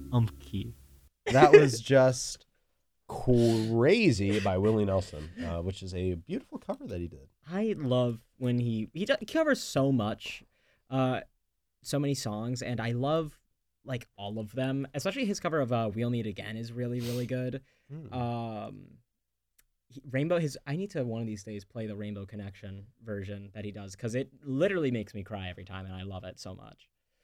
Umpkey. That was just crazy by Willie Nelson, which is a beautiful cover that he did. I love when he covers so much, so many songs, and I love like all of them. Especially his cover of "We'll Meet Again" is really really good. I need to one of these days play the Rainbow Connection version that he does because it literally makes me cry every time, and I love it so much.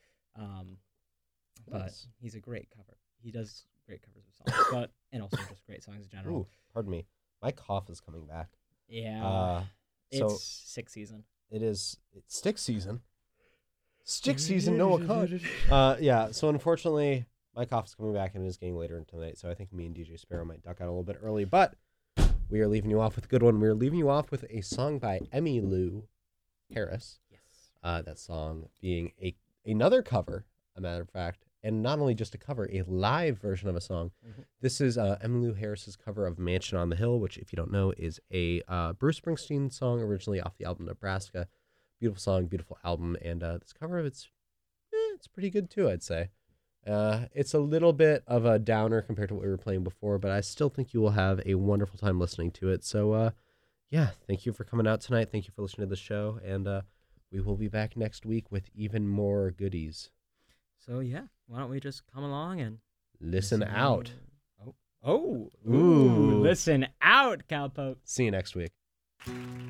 But he's a great cover. He does great covers of songs, and also just great songs in general. Ooh, pardon me. My cough is coming back. Yeah. So it's sick season. It's stick season. Stick season, Noah Khan. Yeah, so unfortunately, my cough is coming back and it is getting later into the night, so I think me and DJ Sparrow might duck out a little bit early, but we are leaving you off with a good one. We're leaving you off with a song by Emmylou Harris. Yes. That song being another cover, a matter of fact, and not only just a cover, a live version of a song. Mm-hmm. This is Emmylou Harris's cover of Mansion on the Hill, which, if you don't know, is a Bruce Springsteen song originally off the album Nebraska. Beautiful song, beautiful album, and this cover, it's pretty good too, I'd say. It's a little bit of a downer compared to what we were playing before, but I still think you will have a wonderful time listening to it. So, yeah, thank you for coming out tonight. Thank you for listening to the show, and we will be back next week with even more goodies. So, yeah, why don't we just come along and listen out. Ooh, listen out, Cowpoke. See you next week.